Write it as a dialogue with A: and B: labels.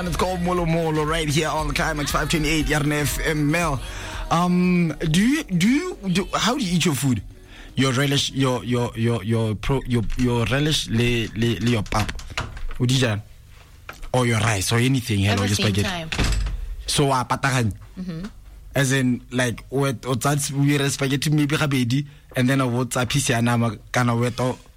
A: one. It's called Molo Molo right here on Climax 528 Yarn FM Mel. How do you eat your food? Your relish, your relish, your pap, or your rice or anything. Hello, just spaghetti. Time. So patahan. As in, like, what that's weird spaghetti maybe habedi, and then a what's a piece of nama kana weto